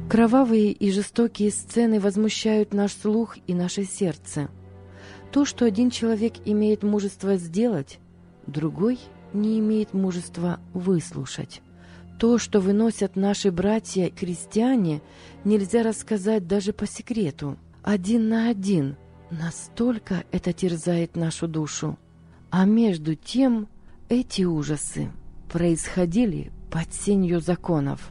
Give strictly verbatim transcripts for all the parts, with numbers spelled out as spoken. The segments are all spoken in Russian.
Кровавые и жестокие сцены возмущают наш слух и наше сердце. То, что один человек имеет мужество сделать, другой не имеет мужества выслушать. То, что выносят наши братья-христиане, нельзя рассказать даже по секрету, один на один. Настолько это терзает нашу душу. А между тем эти ужасы происходили под сенью законов.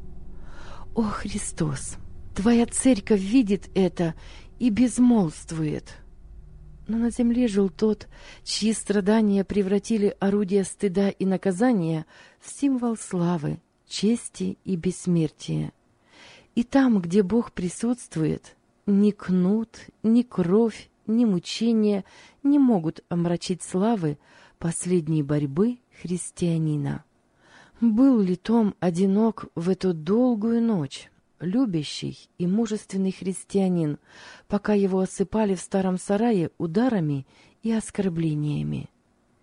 О, Христос! Твоя церковь видит это и безмолвствует. Но на земле жил тот, чьи страдания превратили орудие стыда и наказания в символ славы, чести и бессмертия. И там, где Бог присутствует, ни кнут, ни кровь, ни мучения не могут омрачить славы последней борьбы христианина. Был ли Том одинок в эту долгую ночь? Любящий и мужественный христианин, пока его осыпали в старом сарае ударами и оскорблениями.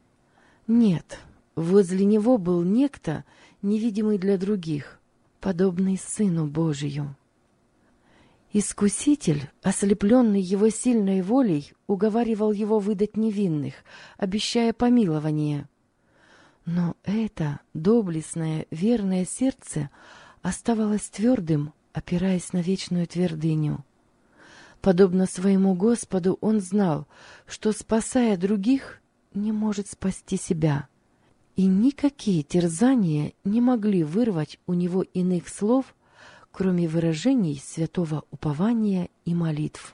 Нет, возле него был некто, невидимый для других, подобный Сыну Божию. Искуситель, ослепленный его сильной волей, уговаривал его выдать невинных, обещая помилование. Но это доблестное, верное сердце оставалось твердым, опираясь на вечную твердыню. Подобно своему Господу, он знал, что, спасая других, не может спасти себя. И никакие терзания не могли вырвать у него иных слов, кроме выражений святого упования и молитв.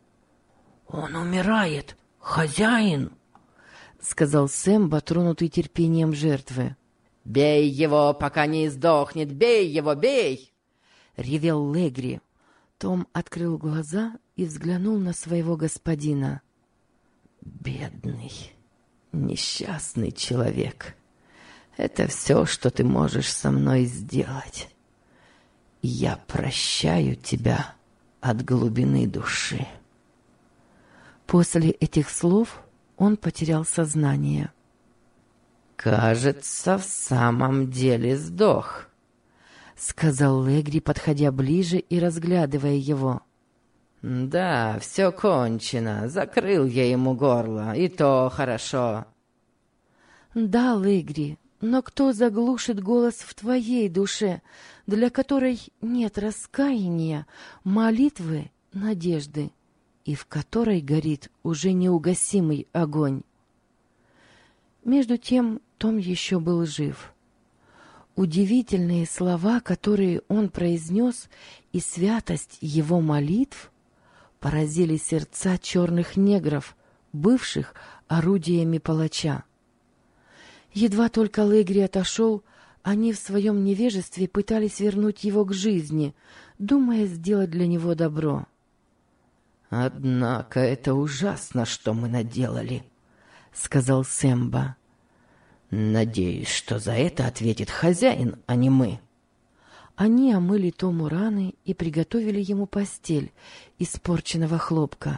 «Он умирает, хозяин!» — сказал Сэмбо, тронутый терпением жертвы. «Бей его, пока не издохнет! Бей его, бей!» — ревел Легри. Том открыл глаза и взглянул на своего господина. «Бедный, несчастный человек, это все, что ты можешь со мной сделать. Я прощаю тебя от глубины души». После этих слов он потерял сознание. «Кажется, в самом деле сдох», — сказал Легри, подходя ближе и разглядывая его. «Да, все кончено. Закрыл я ему горло, и то хорошо». «Да, Легри, но кто заглушит голос в твоей душе, для которой нет раскаяния, молитвы, надежды, и в которой горит уже неугасимый огонь?» Между тем Том еще был жив. Удивительные слова, которые он произнес, и святость его молитв поразили сердца черных негров, бывших орудиями палача. Едва только Легри отошел, они в своем невежестве пытались вернуть его к жизни, думая сделать для него добро. «Однако это ужасно, что мы наделали», — сказал Сэмбо. «Надеюсь, что за это ответит хозяин, а не мы». Они омыли Тому раны и приготовили ему постель из порченного хлопка.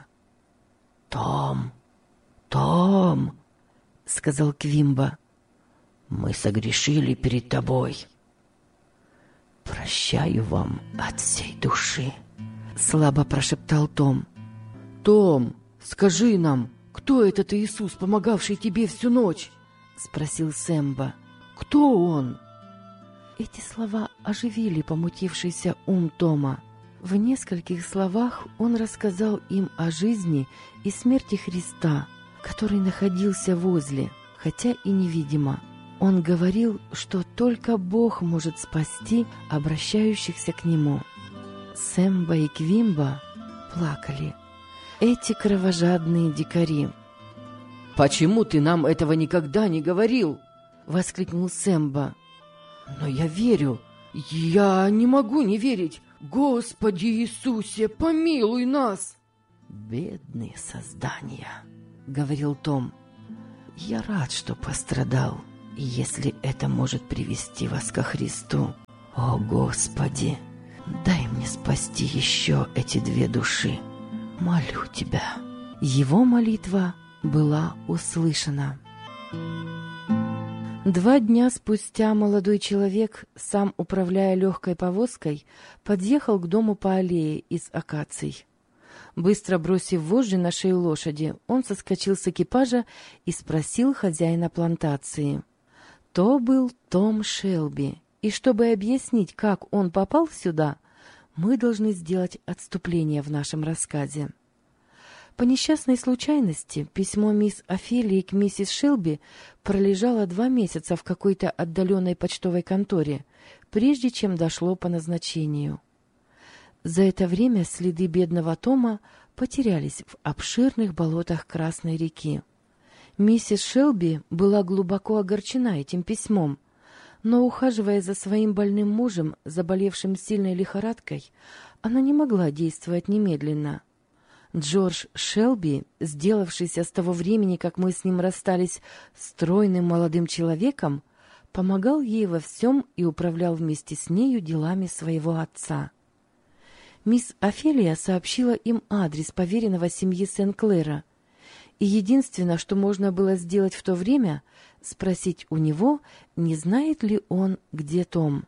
«Том, Том», — сказал Квимбо, — «мы согрешили перед тобой. Прощаю вам от всей души», — слабо прошептал Том. «Том, скажи нам, кто этот Иисус, помогавший тебе всю ночь?» — спросил Сэмбо. «Кто он?» Эти слова оживили помутившийся ум Тома. В нескольких словах он рассказал им о жизни и смерти Христа, который находился возле, хотя и невидимо. Он говорил, что только Бог может спасти обращающихся к Нему. Сэмбо и Квимбо плакали. Эти кровожадные дикари. «Почему ты нам этого никогда не говорил?» — воскликнул Сэмбо. «Но я верю. Я не могу не верить. Господи Иисусе, помилуй нас!» «Бедные создания», — говорил Том. «Я рад, что пострадал, если это может привести вас ко Христу. О, Господи, дай мне спасти еще эти две души. Молю Тебя». Его молитва была услышана. Два дня спустя молодой человек, сам управляя легкой повозкой, подъехал к дому по аллее из акаций. Быстро бросив вожжи на шею лошади, он соскочил с экипажа и спросил хозяина плантации. То был Том Шелби, и чтобы объяснить, как он попал сюда, мы должны сделать отступление в нашем рассказе. По несчастной случайности письмо мисс Офелии к миссис Шелби пролежало два месяца в какой-то отдаленной почтовой конторе, прежде чем дошло по назначению. За это время следы бедного Тома потерялись в обширных болотах Красной реки. Миссис Шелби была глубоко огорчена этим письмом, но, ухаживая за своим больным мужем, заболевшим сильной лихорадкой, она не могла действовать немедленно. Джордж Шелби, сделавшийся с того времени, как мы с ним расстались, стройным молодым человеком, помогал ей во всем и управлял вместе с нею делами своего отца. Мисс Офелия сообщила им адрес поверенного семьи Сен-Клера, и единственное, что можно было сделать в то время, спросить у него, не знает ли он, где Том.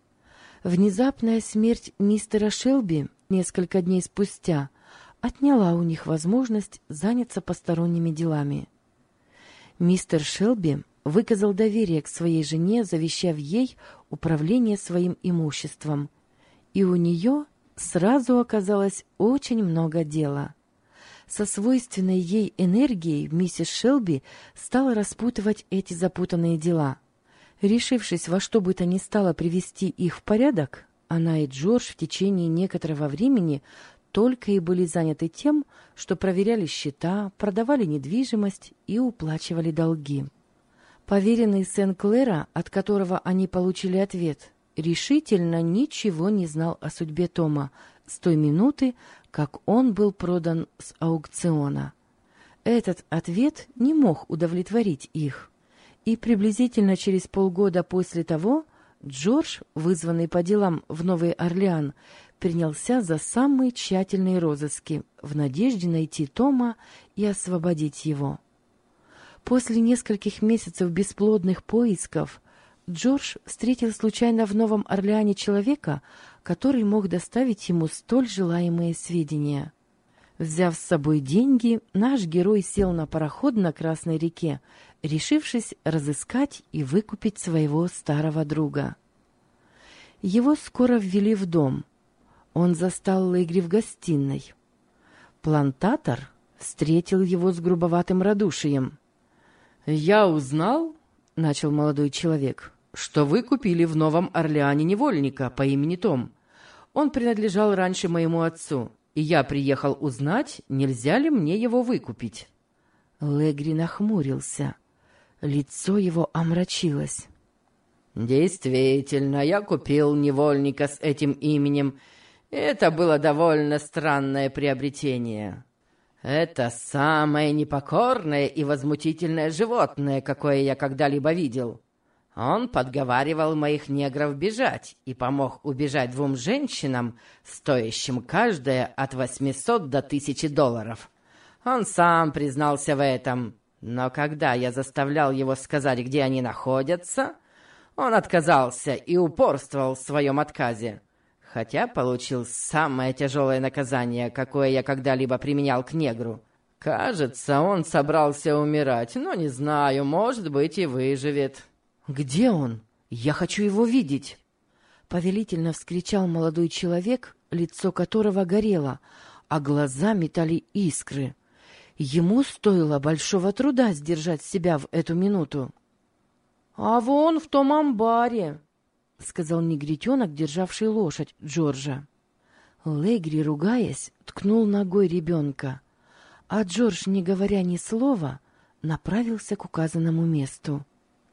Внезапная смерть мистера Шелби несколько дней спустя отняла у них возможность заняться посторонними делами. Мистер Шелби выказал доверие к своей жене, завещав ей управление своим имуществом, и у нее сразу оказалось очень много дела. Со свойственной ей энергией миссис Шелби стала распутывать эти запутанные дела. Решившись во что бы то ни стало привести их в порядок, она и Джордж в течение некоторого времени только и были заняты тем, что проверяли счета, продавали недвижимость и уплачивали долги. Поверенный Сен-Клера, от которого они получили ответ, решительно ничего не знал о судьбе Тома с той минуты, как он был продан с аукциона. Этот ответ не мог удовлетворить их, и приблизительно через полгода после того Джордж, вызванный по делам в Новый Орлеан, принялся за самые тщательные розыски в надежде найти Тома и освободить его. После нескольких месяцев бесплодных поисков Джордж встретил случайно в Новом Орлеане человека, который мог доставить ему столь желаемые сведения. Взяв с собой деньги, наш герой сел на пароход на Красной реке, решившись разыскать и выкупить своего старого друга. Его скоро ввели в дом. Он застал Легри в гостиной. Плантатор встретил его с грубоватым радушием. «Я узнал, — начал молодой человек, — что вы купили в Новом Орлеане невольника по имени Том. Он принадлежал раньше моему отцу, и я приехал узнать, нельзя ли мне его выкупить». Легри нахмурился. Лицо его омрачилось. «Действительно, я купил невольника с этим именем. Это было довольно странное приобретение. Это самое непокорное и возмутительное животное, какое я когда-либо видел. Он подговаривал моих негров бежать и помог убежать двум женщинам, стоящим каждая от восьмисот до тысячи долларов. Он сам признался в этом, но когда я заставлял его сказать, где они находятся, он отказался и упорствовал в своем отказе, хотя получил самое тяжелое наказание, какое я когда-либо применял к негру. Кажется, он собрался умирать, но не знаю, может быть, и выживет». «Где он? Я хочу его видеть!» Повелительно вскричал молодой человек, лицо которого горело, а глаза метали искры. Ему стоило большого труда сдержать себя в эту минуту. «А вон в том амбаре», — сказал негритенок, державший лошадь Джорджа. Легри, ругаясь, ткнул ногой ребенка, а Джордж, не говоря ни слова, направился к указанному месту.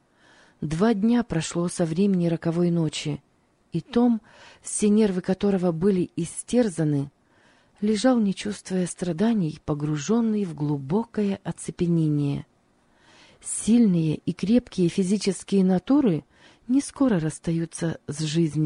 Два дня прошло со времени роковой ночи, и Том, все нервы которого были истерзаны, лежал, не чувствуя страданий, погруженный в глубокое оцепенение. Сильные и крепкие физические натуры не скоро расстаются с жизнью.